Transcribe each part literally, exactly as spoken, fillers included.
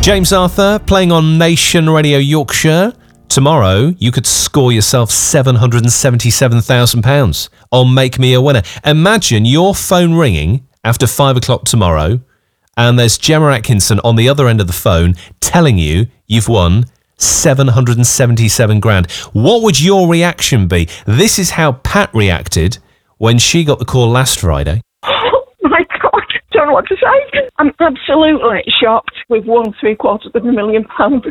James Arthur playing on Nation Radio Yorkshire. Tomorrow, you could score yourself seven hundred seventy-seven thousand pounds on Make Me a Winner. Imagine your phone ringing after five o'clock tomorrow, and there's Gemma Atkinson on the other end of the phone telling you you've won seven hundred seventy-seven grand. What would your reaction be? This is how Pat reacted when she got the call last Friday. Oh my God, I don't know what to say. I'm absolutely shocked. We've won three quarters of a million pounds.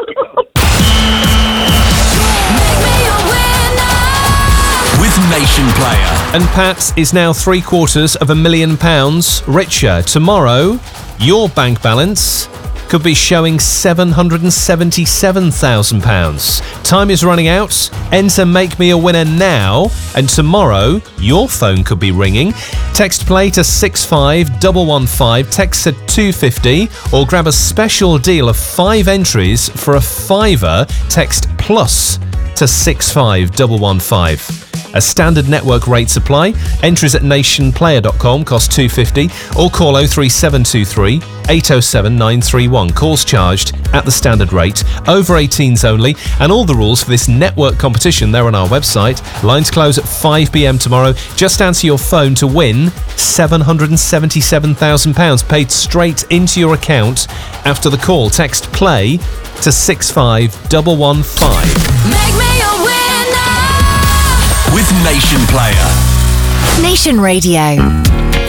With Nation Player. And Pat is now three quarters of a million pounds richer. Tomorrow, your bank balance could be showing seven hundred seventy-seven thousand pounds. Time is running out. Enter Make Me a Winner now, and tomorrow your phone could be ringing. Text play to six five one one five, text to two fifty, or grab a special deal of five entries for a fiver. Text plus to six five one one five. A standard network rate supply. Entries at nation player dot com cost two pounds fifty, or call oh three seven two three eight oh seven nine three one. Calls charged at the standard rate. Over eighteens only, and all the rules for this network competition, they're on our website. Lines close at five p.m. tomorrow. Just answer your phone to win seven hundred seventy-seven thousand pounds paid straight into your account after the call. Text play to six five one one five. Make me a winner with Nation Player. Nation Radio.